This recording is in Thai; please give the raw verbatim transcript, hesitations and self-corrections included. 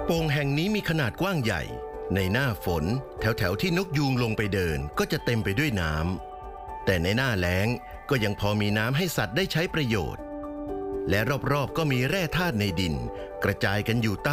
โป่งแห่งนี้มีขนาดกว้างใหญ่ในหน้าฝนแถวๆที่นกยูงลงไปเดินก็จะเต็มไปด้วยน้ำแต่ในหน้าแล้งก็ยังพอมีน้ำให้สัตว์ได้ใช้ประโยชน์และรอบๆก็มีแร่ธาตุในดินกระจายกันอยู่ตาม